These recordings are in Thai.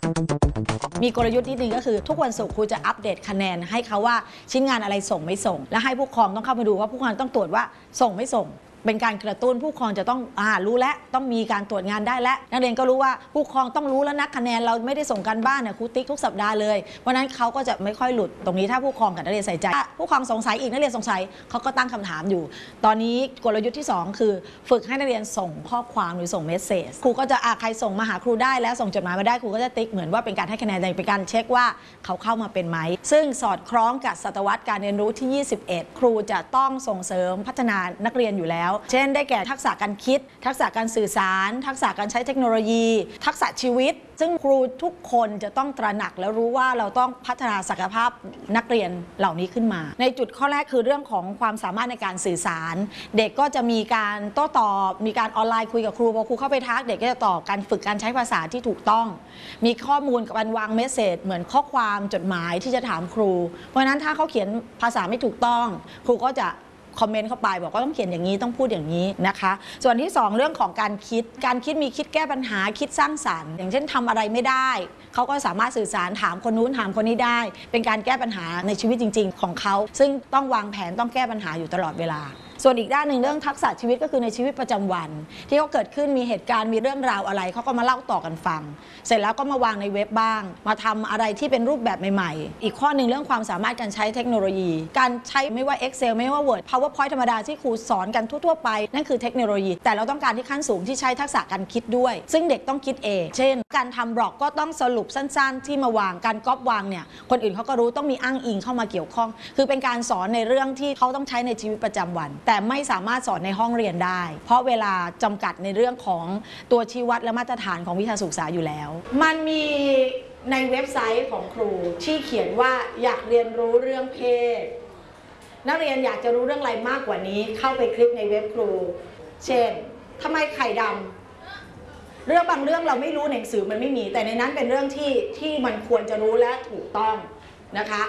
มีกลยุทธ์นิดนึงก็คือทุกวันศุกร์ครูจะอัปเดตคะแนนให้เขาว่าชิ้นงานอะไรส่งไม่ส่งและให้ผู้ปกครองต้องเข้ามาดูว่าผู้ปกครองต้องตรวจว่าส่งไม่ส่งเป็นการกระตุ้นผู้ปกครองจะต้องรู้และต้องมีการตรวจงานได้และนักเรียนก็รู้ว่าผู้ปกครองต้องรู้แล้วนะคะแนนเราไม่ได้ส่งการบ้านเนี่ยครูติ๊กทุกสัปดาห์เลยเพราะนั้นเขาก็จะไม่ค่อยหลุดตรงนี้ถ้าผู้ปกครองกับนักเรียนใส่ใจผู้ปกครองสงสัยอีกนักเรียนสงสัยเขาก็ตั้งคำถามอยู่ตอนนี้กลยุทธ์ที่2คือฝึกให้นักเรียนส่งข้อความหรือส่งเมสเซจครูก็จะใครส่งมาหาครูได้แล้วส่งจดหมายมาได้ครูก็จะติ๊กเหมือนว่าเป็นการให้คะแนนเป็นการเช็คว่าเขาเข้ามาเป็นไหมซึ่งสอดคล้องกับศตวรรษการเรียนรู้ที่21ครูจะต้องส่งเสริมพัฒนานักเรียนอยู่แล้วเช่นได้แก่ทักษะการคิดทักษะการสื่อสารทักษะการใช้เทคโนโลยีทักษะชีวิตซึ่งครูทุกคนจะต้องตระหนักแล้วรู้ว่าเราต้องพัฒนาศักยภาพนักเรียนเหล่านี้ขึ้นมาในจุดข้อแรกคือเรื่องของความสามารถในการสื่อสารเด็กก็จะมีการโต้ตอบมีการออนไลน์คุยกับครูพอครูเข้าไปทักเด็กก็จะตอบการฝึกการใช้ภาษาที่ถูกต้องมีข้อมูลกับการวางเมสเซจเหมือนข้อความจดหมายที่จะถามครูเพราะฉะนั้นถ้าเขาเขียนภาษาไม่ถูกต้องครูก็จะคอมเมนต์เข้าไปบอกว่าต้องเขียนอย่างนี้ต้องพูดอย่างนี้นะคะส่วนที่2เรื่องของการคิดมีคิดแก้ปัญหาคิดสร้างสรรค์อย่างเช่นทำอะไรไม่ได้เขาก็สามารถสื่อสารถามคนนู้นถามคนนี้ได้เป็นการแก้ปัญหาในชีวิตจริงๆของเขาซึ่งต้องวางแผนต้องแก้ปัญหาอยู่ตลอดเวลาส่วนอีกด้านหนึ่งเรื่องทักษะชีวิตก็คือในชีวิตประจำวันที่เขาเกิดขึ้นมีเหตุการณ์มีเรื่องราวอะไรเขาก็มาเล่าต่อกันฟังเสร็จแล้วก็มาวางในเว็บบ้างมาทำอะไรที่เป็นรูปแบบใหม่ๆอีกข้อหนึ่งเรื่องความสามารถการใช้เทคโนโลยีการใช้ไม่ว่า Excel ไม่ว่า Word PowerPoint ธรรมดาที่ครูสอนกันทั่วๆไปนั่นคือเทคโนโลยีแต่เราต้องการที่ขั้นสูงที่ใช้ทักษะการคิดด้วยซึ่งเด็กต้องคิดเองเช่นการทำบล็อกก็ต้องสรุปสั้นๆที่มาวางการก๊อปวางเนี่ยคนอื่นเขาก็รู้ต้องมีอ้างอิงเข้ามาเกี่ยวข้องคือเป็นการสอนในเรื่องที่เขาต้องใช้ในชีวิตประจำวันแต่ไม่สามารถสอนในห้องเรียนได้เพราะเวลาจำกัดในเรื่องของตัวชี้วัดและมาตรฐานของวิชาศึกษาอยู่แล้วมันมีในเว็บไซต์ของครูที่เขียนว่าอยากเรียนรู้เรื่องเพศนักเรียนอยากจะรู้เรื่องอะไรมากกว่านี้เข้าไปคลิกในเว็บครูเช่นทำไมไข่ดำเรื่องบางเรื่องเราไม่รู้ในหนังสือมันไม่มีแต่ในนั้นเป็นเรื่องที่มันควรจะรู้และถูกต้องนะคะ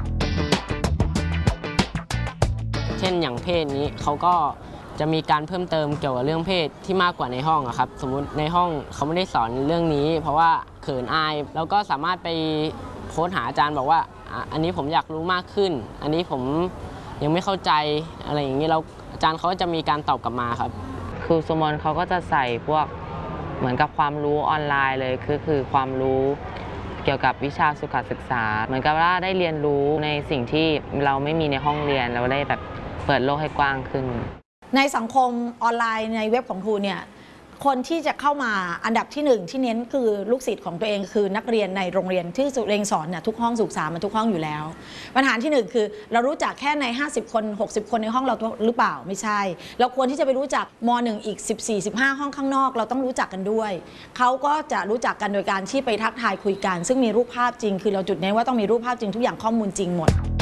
เช่นอย่างเพศนี้เขาก็จะมีการเพิ่มเติมเกี่ยวกับเรื่องเพศที่มากกว่าในห้องอะครับสมมุติในห้องเขาไม่ได้สอนเรื่องนี้เพราะว่าเขินอายแล้วก็สามารถไปโพสต์หาอาจารย์บอกว่าอันนี้ผมอยากรู้มากขึ้นอันนี้ผมยังไม่เข้าใจอะไรอย่างนี้แล้วอาจารย์เขาจะมีการตอบกลับมาครับครูสุมนเขาก็จะใส่พวกเหมือนกับความรู้ออนไลน์เลยคือความรู้เกี่ยวกับวิชาสุขศึกษาเหมือนกับว่าได้เรียนรู้ในสิ่งที่เราไม่มีในห้องเรียนเราได้แบบเปิดโลกให้กว้างขึ้นในสังคมออนไลน์ในเว็บของครูเนี่ยคนที่จะเข้ามาอันดับที่1ที่เน้นคือลูกศิษย์ของตัวเองคือนักเรียนในโรงเรียนที่ตัวเองสอนเนี่ยทุกห้องศึกษามันทุกห้องอยู่แล้วปัญหาที่1คือเรารู้จักแค่ใน50คน60คนในห้องเราหรือเปล่าไม่ใช่เราควรที่จะไปรู้จักม.1 อีก14-15ห้องข้างนอกเราต้องรู้จักกันด้วยเขาก็จะรู้จักกันโดยการที่ไปทักทายคุยกันซึ่งมีรูปภาพจริงคือเราจุดเน้นว่าต้องมีรูปภาพจริงทุกอย่างข้อมูลจริงหมด